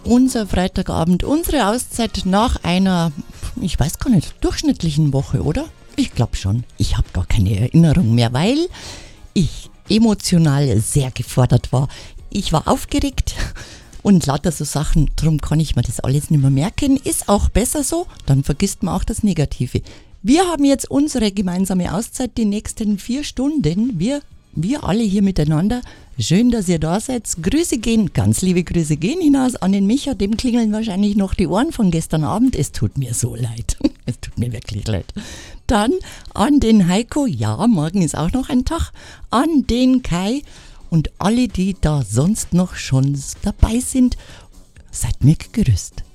unser Freitagabend, unsere Auszeit nach einer, ich weiß gar nicht, durchschnittlichen Woche, oder? Ich glaube schon. Ich habe gar keine Erinnerung mehr, weil ich emotional sehr gefordert war. Ich war aufgeregt und lauter so Sachen, darum kann ich mir das alles nicht mehr merken. Ist auch besser so, dann vergisst man auch das Negative. Wir haben jetzt unsere gemeinsame Auszeit, die nächsten 4 Stunden. Wir alle hier miteinander. Schön, dass ihr da seid. Grüße gehen, ganz liebe Grüße gehen hinaus an den Micha. Dem klingeln wahrscheinlich noch die Ohren von gestern Abend. Es tut mir so leid. Es tut mir wirklich leid. Dann an den Heiko. Ja, morgen ist auch noch ein Tag. An den Kai und alle, die da sonst noch schon dabei sind. Seid mir gegrüßt.